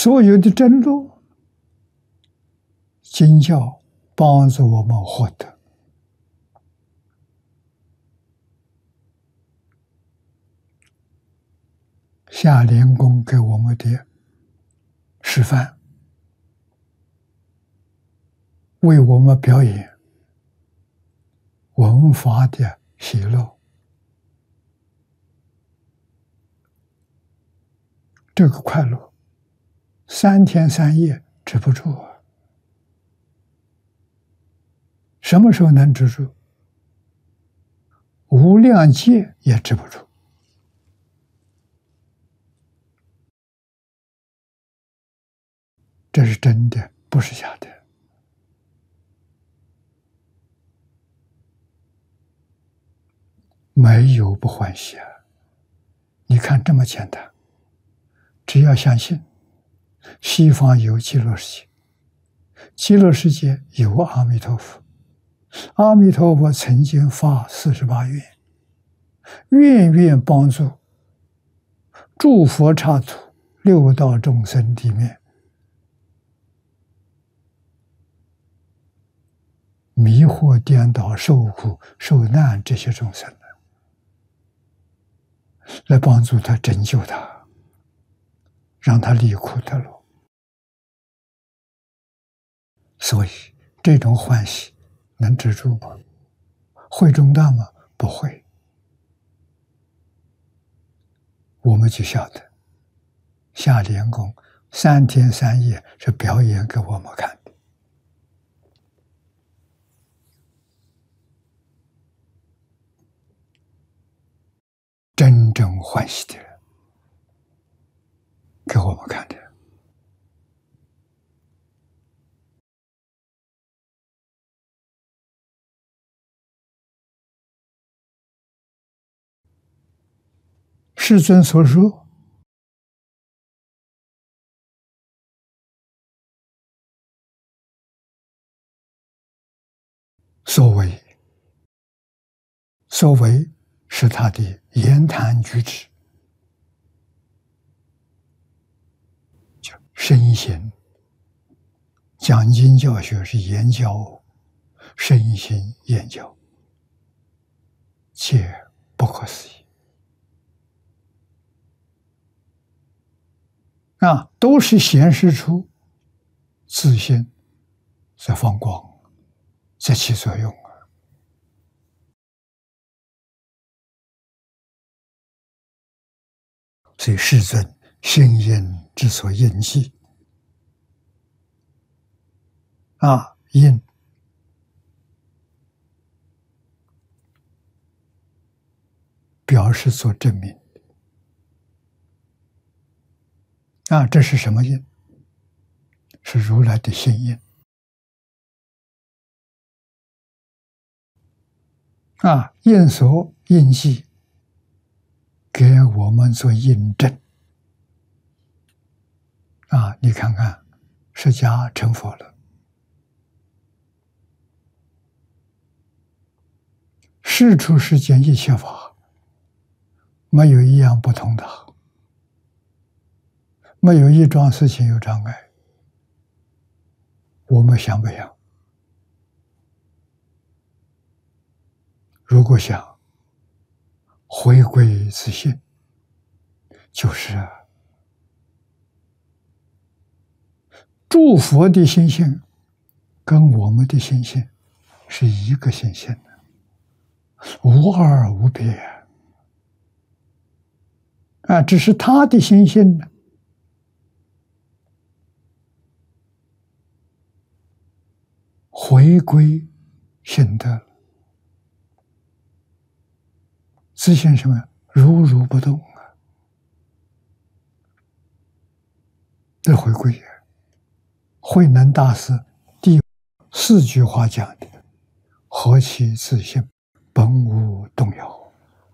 所有的真路，经教帮助我们获得。夏莲公给我们的示范，为我们表演文法的喜乐。这个快乐3天3夜止不住啊！什么时候能止住？无量劫也止不住。这是真的，不是假的。没有不欢喜啊！你看这么简单，只要相信西方有极乐世界，极乐世界有阿弥陀佛，阿弥陀佛曾经发48愿，愿愿帮助诸佛刹土六道众生里面迷惑颠倒受苦受难这些众生，来帮助他拯救他，让他离苦得乐。所以这种欢喜能止住吗？会中断吗？不会。我们就晓得夏莲公3天3夜是表演给我们看的。真正欢喜的人给我们看的。世尊所说，所为是他的言谈举止，身行。讲经教学是言教，身行言教，皆不可思议啊！都是显示出自信在放光，在起作用。所以世尊心因之所应记啊，因表示做证明啊，这是什么因？是如来的心因啊，因所应记给我们做印证啊！你看看，释迦成佛了，世出世间一切法，没有一样不通达，没有一桩事情有障碍。我们想不想？如果想回归自信，就是诸佛的心性跟我们的心性是一个心性的，无二无别啊！只是他的心性呢，回归性德，自信什么？如如不动啊！这回归慧能大师第4句话讲的：何其自信，本无动摇。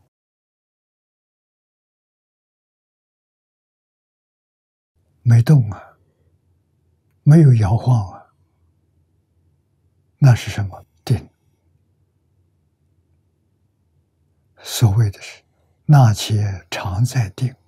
没动啊，没有摇晃啊，那是什么？定。所谓的是那且常在定，